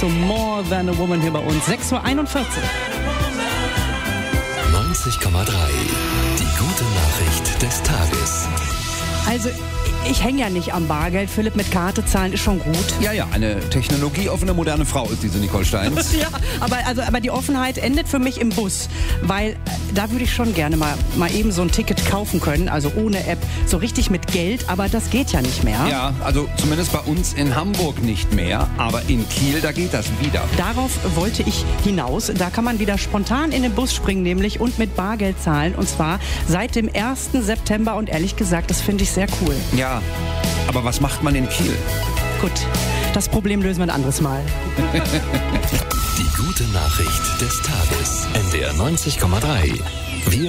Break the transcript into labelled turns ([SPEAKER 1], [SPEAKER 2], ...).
[SPEAKER 1] So More Than a Woman hier bei uns. 6.41 Uhr.
[SPEAKER 2] 90,3. Die gute Nachricht des Tages.
[SPEAKER 1] Also, ich hänge ja nicht am Bargeld. Philipp, mit Karte zahlen ist schon gut.
[SPEAKER 3] Ja, eine technologieoffene, moderne Frau ist diese Nicole Steins.
[SPEAKER 1] Ja, aber die Offenheit endet für mich im Bus, weil da würde ich schon gerne mal eben so ein Ticket kaufen können, also ohne App, so richtig mit Geld, aber das geht ja nicht mehr.
[SPEAKER 3] Ja, also zumindest bei uns in Hamburg nicht mehr, aber in Kiel, da geht das wieder.
[SPEAKER 1] Darauf wollte ich hinaus. Da kann man wieder spontan in den Bus springen, nämlich und mit Bargeld zahlen, und zwar seit dem 1. September, und ehrlich gesagt, das finde ich sehr cool.
[SPEAKER 3] Ja, aber was macht man in Kiel?
[SPEAKER 1] Gut, das Problem lösen wir ein anderes Mal.
[SPEAKER 2] Die gute Nachricht des Tages. NDR 90,3. Wir